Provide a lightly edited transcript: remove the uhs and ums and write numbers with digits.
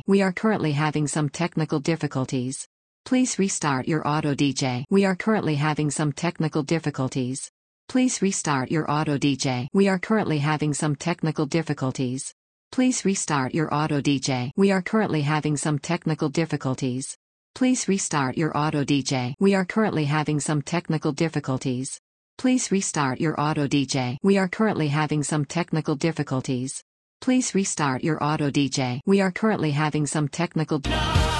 We are currently having some technical difficulties. Please restart your auto DJ. We are currently having some technical difficulties. Please restart your auto DJ. We are currently having some technical difficulties. Please restart your auto DJ. We are currently having some technical difficulties. Please restart your auto DJ. We are currently having some technical difficulties. Please restart your auto DJ. We are currently having some technical difficulties. Please restart your auto DJ. We are currently having some technical